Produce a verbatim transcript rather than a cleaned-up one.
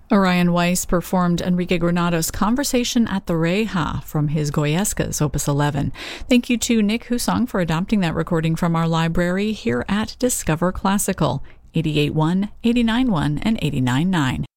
Orion Weiss performed Enrique Granados' Conversation at the Reja from his Goyescas, Opus eleven. Thank you to Nick Husong for adopting that recording from our library here at Discover Classical, eighty-eight point one, eighty-nine point one, and eighty-nine point nine.